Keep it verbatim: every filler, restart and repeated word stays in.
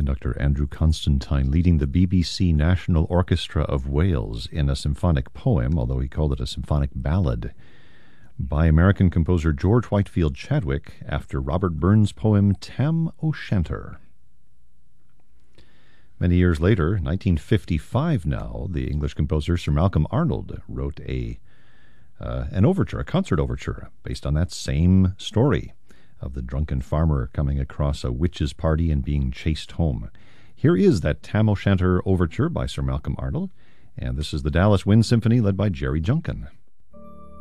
conductor Andrew Constantine leading the B B C National Orchestra of Wales in a symphonic poem, although he called it a symphonic ballad, by American composer George Whitefield Chadwick after Robert Burns' poem Tam O'Shanter. Many years later, nineteen fifty-five now, the English composer Sir Malcolm Arnold wrote a uh, an overture, a concert overture, based on that same story of the drunken farmer coming across a witch's party and being chased home. Here is that Tam O'Shanter overture by Sir Malcolm Arnold, and this is the Dallas Wind Symphony led by Jerry Junkin.